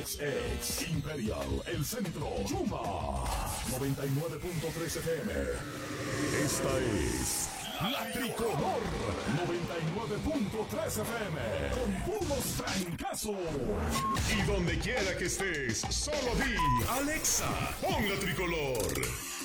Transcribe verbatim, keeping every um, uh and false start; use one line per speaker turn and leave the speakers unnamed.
Ex, ex, Imperial, El Centro, Yuma, noventa y nueve punto tres F M. Esta es La Tricolor, noventa y nueve punto tres F M, con puros trancazos. Y donde quiera que estés, solo di, Alexa, pon La Tricolor.